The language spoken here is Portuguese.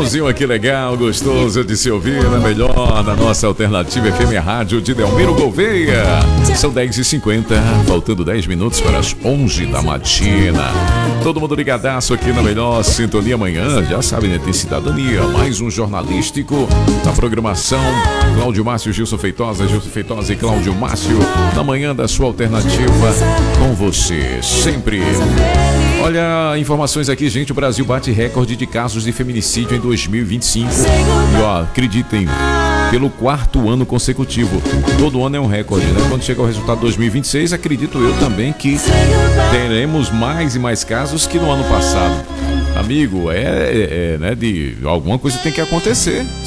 Sonzinho aqui legal, gostoso de se ouvir, na melhor, na nossa alternativa FM Rádio de Delmiro Gouveia. São 10h50, faltando 10 minutos para as 11 da matina. Todo mundo ligadaço aqui na melhor sintonia amanhã, já sabe, né? Tem cidadania, mais um jornalístico na programação. Cláudio Márcio, Gilson Feitosa e Cláudio Márcio, na manhã da sua alternativa, com você, sempre. Olha, informações aqui, gente, o Brasil bate recorde de casos de feminicídio em 2025. E ó, acreditem, pelo 4º ano consecutivo. Todo ano é um recorde, né? Quando chega o resultado de 2026, acredito eu também que teremos mais e mais casos que no ano passado. Amigo, né, de alguma coisa tem que acontecer.